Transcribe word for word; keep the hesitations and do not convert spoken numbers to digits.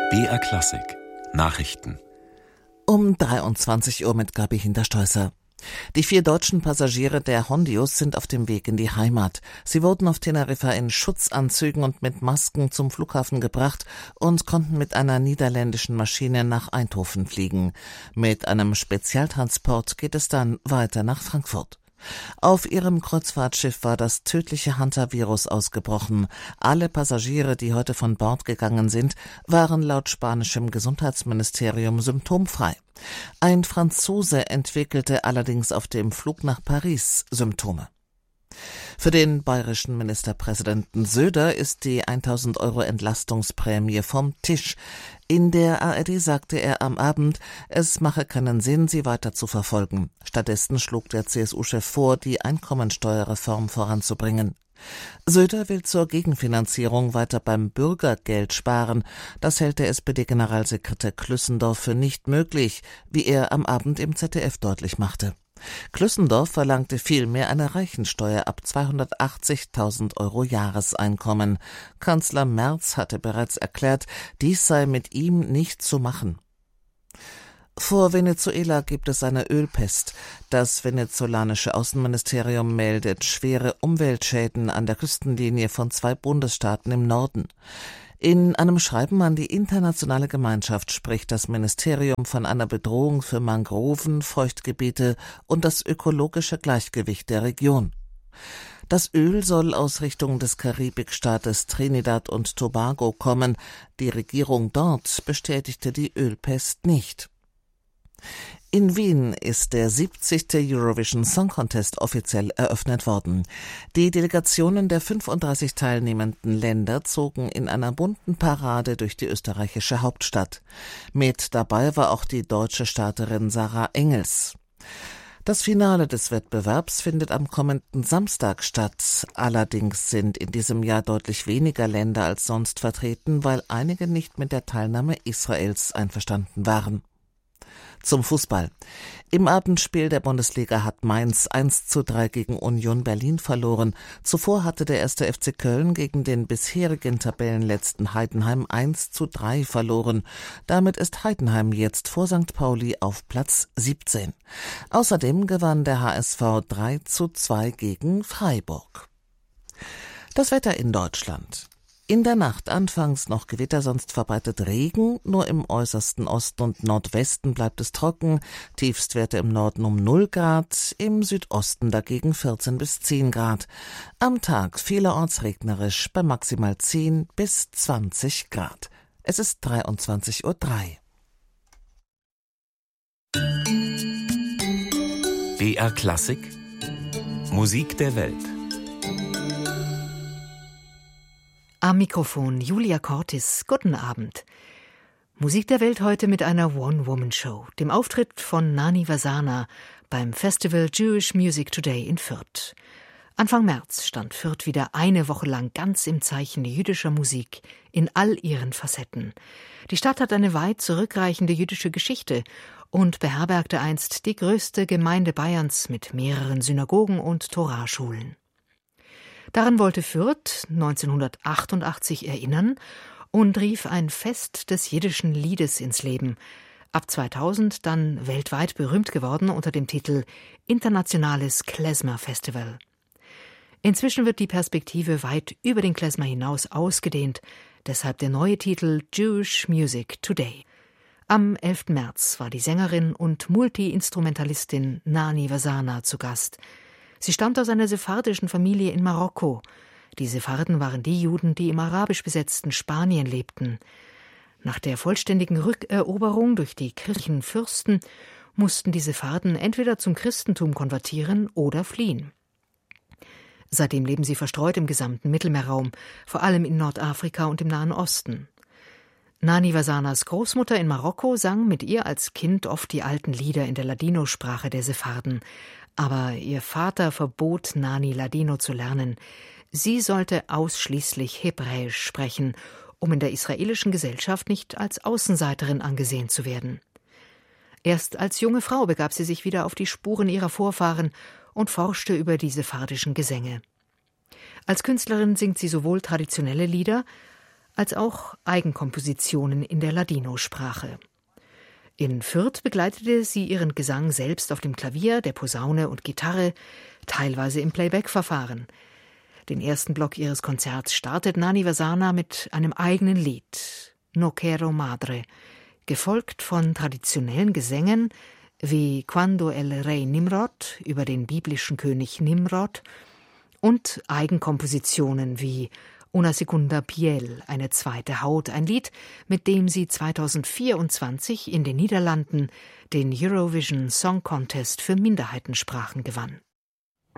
B R Klassik Nachrichten Um dreiundzwanzig Uhr mit Gabi Hinterstoisser. Die vier deutschen Passagiere der Hondius sind auf dem Weg in die Heimat. Sie wurden auf Teneriffa in Schutzanzügen und mit Masken zum Flughafen gebracht und konnten mit einer niederländischen Maschine nach Eindhoven fliegen. Mit einem Spezialtransport geht es dann weiter nach Frankfurt. Auf ihrem Kreuzfahrtschiff war das tödliche Hantavirus ausgebrochen. Alle Passagiere, die heute von Bord gegangen sind, waren laut spanischem Gesundheitsministerium symptomfrei. Ein Franzose entwickelte allerdings auf dem Flug nach Paris Symptome. Für den bayerischen Ministerpräsidenten Söder ist die tausend Euro Entlastungsprämie vom Tisch. In der A R D sagte er am Abend, es mache keinen Sinn, sie weiter zu verfolgen. Stattdessen schlug der C S U-Chef vor, die Einkommensteuerreform voranzubringen. Söder will zur Gegenfinanzierung weiter beim Bürgergeld sparen. Das hält der S P D-Generalsekretär Klüssendorf für nicht möglich, wie er am Abend im Z D F deutlich machte. Klüssendorf verlangte vielmehr eine Reichensteuer ab zweihundertachtzigtausend Euro Jahreseinkommen. Kanzler Merz hatte bereits erklärt, dies sei mit ihm nicht zu machen. Vor Venezuela gibt es eine Ölpest. Das venezolanische Außenministerium meldet schwere Umweltschäden an der Küstenlinie von zwei Bundesstaaten im Norden. In einem Schreiben an die internationale Gemeinschaft spricht das Ministerium von einer Bedrohung für Mangroven, Feuchtgebiete und das ökologische Gleichgewicht der Region. Das Öl soll aus Richtung des Karibikstaates Trinidad und Tobago kommen. Die Regierung dort bestätigte die Ölpest nicht. In Wien ist der siebzigste Eurovision Song Contest offiziell eröffnet worden. Die Delegationen der fünfunddreißig teilnehmenden Länder zogen in einer bunten Parade durch die österreichische Hauptstadt. Mit dabei war auch die deutsche Starterin Sarah Engels. Das Finale des Wettbewerbs findet am kommenden Samstag statt. Allerdings sind in diesem Jahr deutlich weniger Länder als sonst vertreten, weil einige nicht mit der Teilnahme Israels einverstanden waren. Zum Fußball. Im Abendspiel der Bundesliga hat Mainz eins zu drei gegen Union Berlin verloren. Zuvor hatte der erste F C Köln gegen den bisherigen Tabellenletzten Heidenheim eins zu drei verloren. Damit ist Heidenheim jetzt vor Sankt Pauli auf Platz siebzehn. Außerdem gewann der H S V drei zu zwei gegen Freiburg. Das Wetter in Deutschland. In der Nacht anfangs noch Gewitter, sonst verbreitet Regen. Nur im äußersten Osten und Nordwesten bleibt es trocken. Tiefstwerte im Norden um null Grad, im Südosten dagegen vierzehn bis zehn Grad. Am Tag vielerorts regnerisch bei maximal zehn bis zwanzig Grad. Es ist dreiundzwanzig Uhr drei. B R Klassik Musik der Welt. Am Mikrofon Julia Cortis. Guten Abend. Musik der Welt heute mit einer One-Woman-Show, dem Auftritt von Nani Vasana beim Festival Jewish Music Today in Fürth. Anfang März stand Fürth wieder eine Woche lang ganz im Zeichen jüdischer Musik in all ihren Facetten. Die Stadt hat eine weit zurückreichende jüdische Geschichte und beherbergte einst die größte Gemeinde Bayerns mit mehreren Synagogen und Toraschulen. Daran wollte Fürth neunzehnhundertachtundachtzig erinnern und rief ein Fest des jiddischen Liedes ins Leben, ab zweitausend dann weltweit berühmt geworden unter dem Titel Internationales Klezmer Festival. Inzwischen wird die Perspektive weit über den Klezmer hinaus ausgedehnt, deshalb der neue Titel Jewish Music Today. Am elften März war die Sängerin und Multi-Instrumentalistin Nani Vasana zu Gast. Sie stammt aus einer sephardischen Familie in Marokko. Die Sepharden waren die Juden, die im arabisch besetzten Spanien lebten. Nach der vollständigen Rückeroberung durch die Kirchenfürsten mussten die Sepharden entweder zum Christentum konvertieren oder fliehen. Seitdem leben sie verstreut im gesamten Mittelmeerraum, vor allem in Nordafrika und im Nahen Osten. Nani Vasanas Großmutter in Marokko sang mit ihr als Kind oft die alten Lieder in der Ladino-Sprache der Sepharden. Aber ihr Vater verbot Nani Ladino zu lernen. Sie sollte ausschließlich Hebräisch sprechen, um in der israelischen Gesellschaft nicht als Außenseiterin angesehen zu werden. Erst als junge Frau begab sie sich wieder auf die Spuren ihrer Vorfahren und forschte über die sephardischen Gesänge. Als Künstlerin singt sie sowohl traditionelle Lieder als auch Eigenkompositionen in der Ladino-Sprache. In Fürth begleitete sie ihren Gesang selbst auf dem Klavier, der Posaune und Gitarre, teilweise im Playback-Verfahren. Den ersten Block ihres Konzerts startet Nani Vasana mit einem eigenen Lied, No Quiero Madre, gefolgt von traditionellen Gesängen wie Cuando el Rey Nimrod über den biblischen König Nimrod und Eigenkompositionen wie Una Segunda Piel, eine zweite Haut, ein Lied, mit dem sie zweitausendvierundzwanzig in den Niederlanden den Eurovision Song Contest für Minderheitensprachen gewann.